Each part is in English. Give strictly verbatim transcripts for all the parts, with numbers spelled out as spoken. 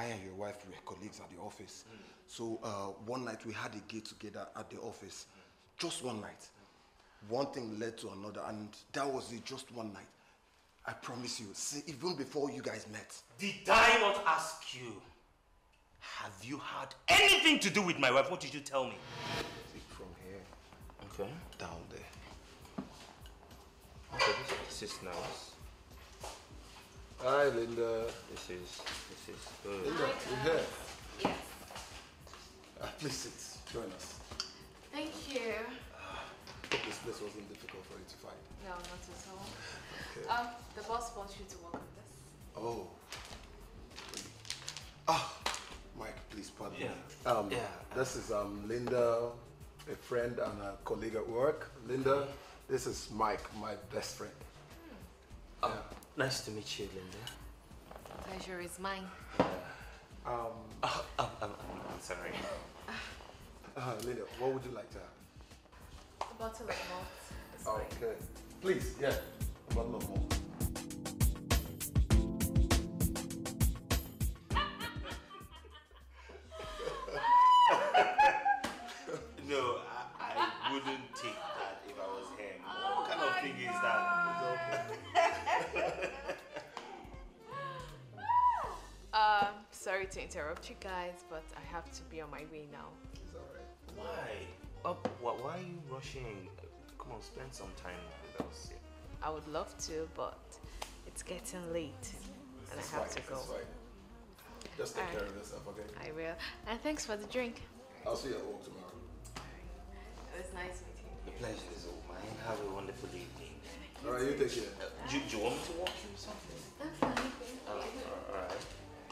I and your wife were colleagues at the office. Mm. So uh, one night we had a get together at the office. Mm. Just one night. Mm. One thing led to another, and that was it, just one night. I promise you, see, even before you guys met. Did I not ask you? Have you had anything to do with my wife? What did you tell me? See, from here. Okay. Down there. Okay, this, this is nice. Hi, Linda. This is, this is good. Linda, you here? Yes. Uh, please sit. Join us. Thank you. Uh, hope this place wasn't difficult for you to find. No, not at all. Okay. Um, the boss wants you to work on this. Oh. Ah, Mike, please pardon yeah. me. Um, yeah. This is um Linda, a friend and a colleague at work. Linda, this is Mike, my best friend. Hmm. Oh, yeah. Nice to meet you, Linda. Pleasure is mine. Yeah. Um. Oh, oh, oh, I'm sorry. Uh, Linda, what would you like to have? A bottle of malt. Okay. Please, yeah, a bottle of malt. No, I, I wouldn't take that if I was him. Oh, what kind of thing God. is that? Um, sorry to interrupt you guys, but I have to be on my way now. It's alright. Why? Oh, why, why are you rushing? Come on, spend some time with us. Yeah. I would love to, but it's getting late and I have fine, to go. fine. Just take All care right. of yourself, okay? I will. And thanks for the drink. I'll see you at work tomorrow. It was nice meeting you. The pleasure is all mine. Have a wonderful evening. Alright, you take care. Uh, do, do you want me to walk you or something? I'm fine. Uh, Alright.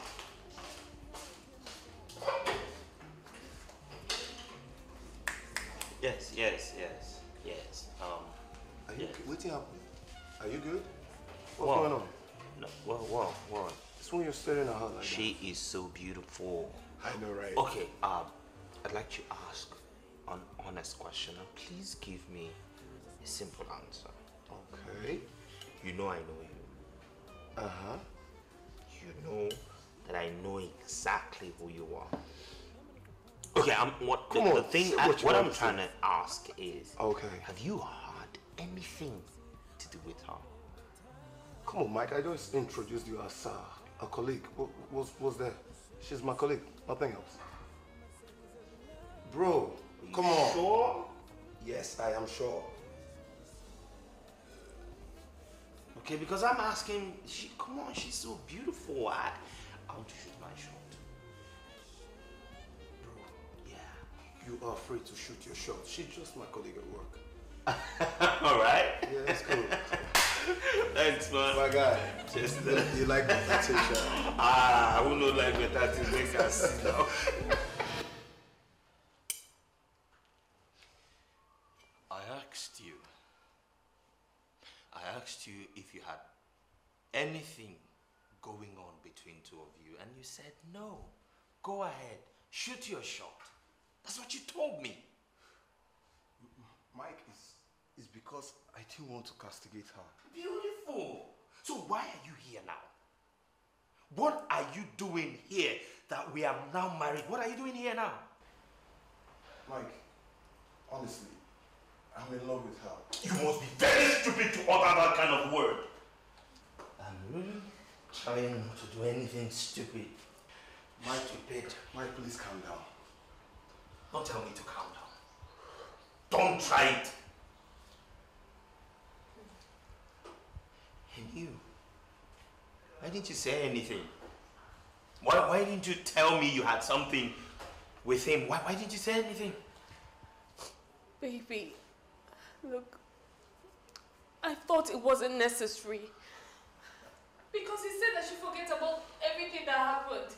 Yes, yes, yes, yes. Um, Are you, yes. what's happening? Are you good? What's What? going on? No, what, what, what? It's when you're staring at her like She is so beautiful. that. I know, right? Okay, um, I'd like to ask an honest question, and please give me a simple answer. Okay. You know I know you. Uh-huh. You know that I know exactly who you are. Okay, I'm what Come the, on, the thing say I, what you what want I'm to trying say. to ask is, Okay. have you had anything to do with her? Come on, Mike. I just introduced you as uh, a colleague. What, what's, what's there? She's my colleague. Nothing else. Bro, come on. Sure? Yes, I am sure. Okay, because I'm asking, she, come on, she's so beautiful. I, I want to shoot my shot. Bro, Yeah. you are free to shoot your shot. She's just my colleague at work. All right. Yeah, that's cool. Thanks, man. My guy. Just you, you like that t-shirt? Ah, I won't know like better to make us see now. I asked you. I asked you if you had anything going on between two of you, and you said no. Go ahead, shoot your shot. That's what you told me. Mike, is is because I didn't want to castigate her. Beautiful. So why are you here now? What are you doing here that we are now married? What are you doing here now? Mike, honestly, I'm in love with her. You must be very stupid to utter that kind of word. I'm really trying not to do anything stupid. Mike, Mike, Mike, please calm down. Don't tell me to calm down. Don't try it. And you, why didn't you say anything? Why, why didn't you tell me you had something with him? Why, why didn't you say anything? Baby, look, I thought it wasn't necessary. Because he said I should forget about everything that happened.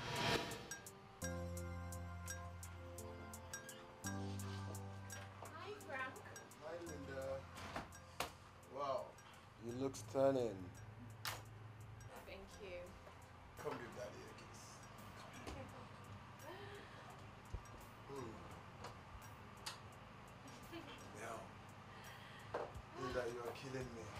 Hi, Frank. Hi, Linda. Wow, you look stunning. Thank you. Come give Daddy a kiss. Hmm. Yeah. Linda, you are killing me.